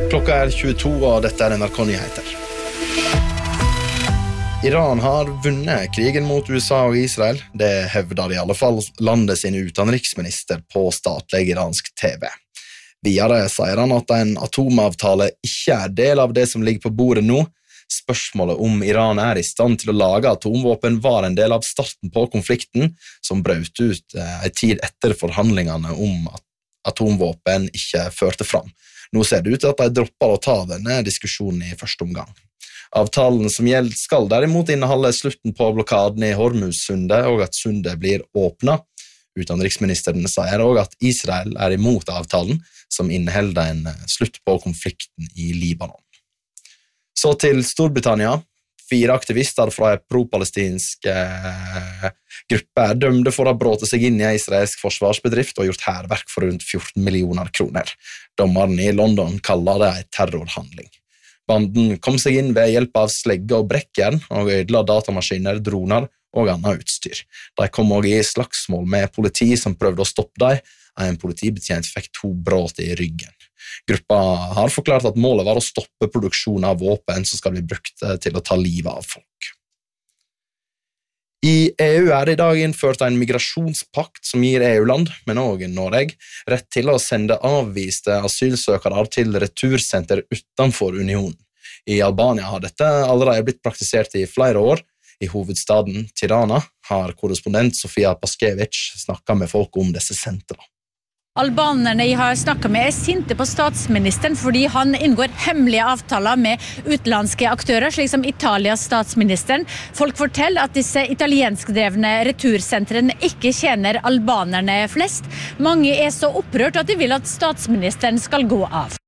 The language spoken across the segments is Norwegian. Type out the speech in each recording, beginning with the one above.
Klokka 22, og dette NRK Nyheter. Iran har vunnet krigen mot USA og Israel. Det hevder i alle fall landet sin utenriksminister på statlig iransk TV. Videre sier han at en atomavtale ikke del av det som ligger på bordet nå. Spørsmålet om Iran i stand til å lage atomvåpen var en del av starten på konflikten, som brøt ut en tid etter forhandlingene om at atomvåpen ikke førte fram. Nå ser det ut til at de dropper å ta denne diskusjonen i første omgang. Avtalen som gjelder skal derimot inneholde slutten på blokaden i Hormuzsundet og at sundet blir åpnet. Utenriksministeren sier også at Israel imot avtalen, som inneholder en slutt på konflikten i Libanon. Så til Storbritannia. 4 aktivister fra en pro-palestinsk gruppe dømte for å ha bråtet seg inn i en israelsk forsvarsbedrift og gjort hærverk for rundt 14 millioner kroner. Dommeren i London kaller det en terrorhandling. Banden kom seg inn ved hjelp av slegge og brekkjern og ødela datamaskiner, droner og annet utstyr. De kom også i slagsmål med politi som prøvde å stoppe dem. En politibetjent fikk 2 bråt i ryggen. Gruppa har forklart at målet var å stoppe produksjon av våpen som skal bli brukt til å ta livet av folk. I EU det i dag innført en migrasjonspakt som gir EU-land, men også Norge, rett til å sende avviste asylsøkere til retursenter utenfor unionen. I Albania har dette allerede blitt praktisert i flere år. I hovedstaden Tirana har korrespondent Sofia Paskevich snakket med folk om disse sentrene. Albanerne jeg har snakket med sinte på statsministeren fordi han inngår hemmelige avtaler med utenlandske aktører, slik som Italias statsministeren. Folk forteller at disse italienskdrevne retursentrene ikke tjener albanerne flest. Mange så opprørt at de vil at statsministeren skal gå av.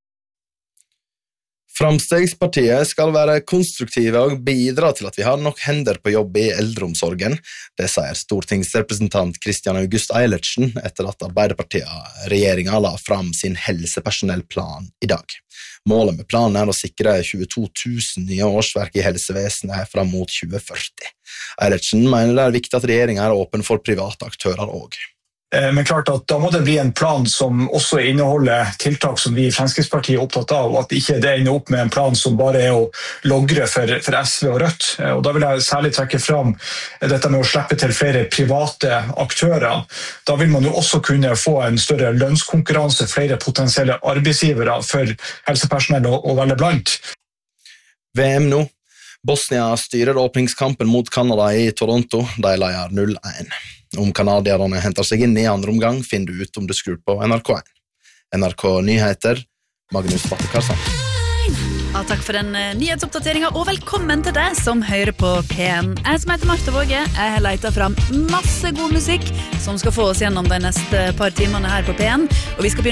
Framstegspartiet skal være konstruktive og bidra til at vi har nok hender på jobb i eldreomsorgen. Det sier stortingsrepresentant Christian August Eilertsen etter at Arbeiderpartiet-regjeringen la fram sin helsepersonellplan i dag. Målet med planen å sikre 22 000 nye årsverk i helsevesenet frem mot 2040. Eilertsen mener det viktig at regjeringen åpen for private aktører også. Men klart at da må det bli en plan som også inneholder tiltak som vi i Fremskrittspartiet opptatt av, og at ikke det ender opp med en plan som bare å logre for SV og Rødt. Og da vil jeg særlig trekke fram dette med å slippe til flere private aktører. Da vil man jo også kunne få en større lønnskonkurranse, flere potensielle arbeidsgivere for helsepersonell å velge blant. VM nå. Bosnia styrer åpningskampen mot Kanada i Toronto. De leder 0-1. Om kanadierne henter seg inn i andre omgang, finner du ut om du skrur på NRK1. NRK Nyheter, Magnus Battekarsson. Ja, takk for den nyhetsoppdateringen, og velkommen til deg som hører på P1. Jeg som heter Marte Våge, jeg har letet fram masse god musikk som skal få oss gjennom de neste par timene her på P1, og vi skal begynne